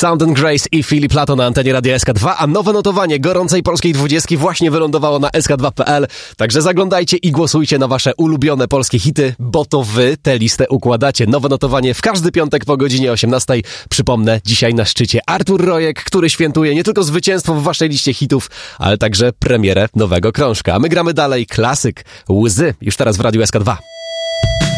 Sound and Grace i Filip Lato na antenie Radia SK2, a nowe notowanie gorącej polskiej 20 właśnie wylądowało na sk2.pl, także zaglądajcie i głosujcie na wasze ulubione polskie hity, bo to wy tę listę układacie. Nowe notowanie w każdy piątek po godzinie 18. Przypomnę, dzisiaj na szczycie Artur Rojek, który świętuje nie tylko zwycięstwo w waszej liście hitów, ale także premierę nowego krążka. A my gramy dalej klasyk Łzy, już teraz w Radiu SK2.